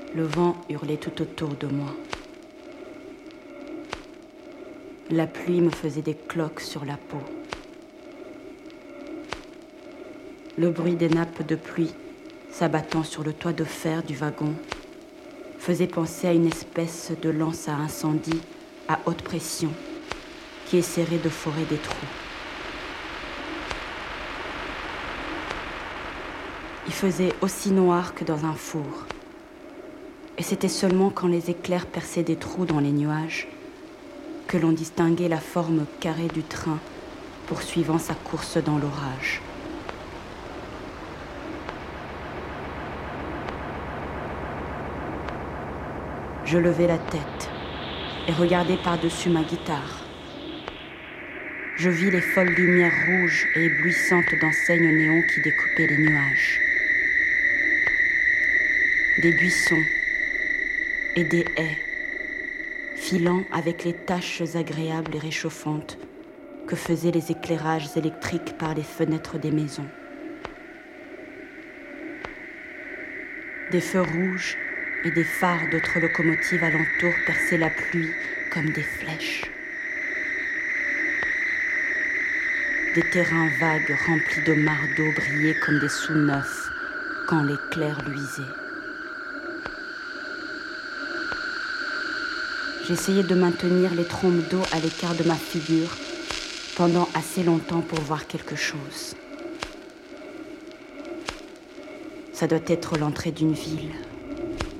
Le vent hurlait tout autour de moi. La pluie me faisait des cloques sur la peau. Le bruit des nappes de pluie s'abattant sur le toit de fer du wagon faisait penser à une espèce de lance à incendie à haute pression qui essaierait de forer des trous. Il faisait aussi noir que dans un four. Et c'était seulement quand les éclairs perçaient des trous dans les nuages que l'on distinguait la forme carrée du train poursuivant sa course dans l'orage. Je levai la tête et regardai par-dessus ma guitare. Je vis les folles lumières rouges et éblouissantes d'enseignes néons qui découpaient les nuages. Des buissons et des haies, filant avec les taches agréables et réchauffantes que faisaient les éclairages électriques par les fenêtres des maisons. Des feux rouges et des phares d'autres locomotives alentour perçaient la pluie comme des flèches. Des terrains vagues remplis de mares d'eau brillaient comme des sous-neufs quand l'éclair luisait. J'essayais de maintenir les trompes d'eau à l'écart de ma figure pendant assez longtemps pour voir quelque chose. Ça doit être l'entrée d'une ville.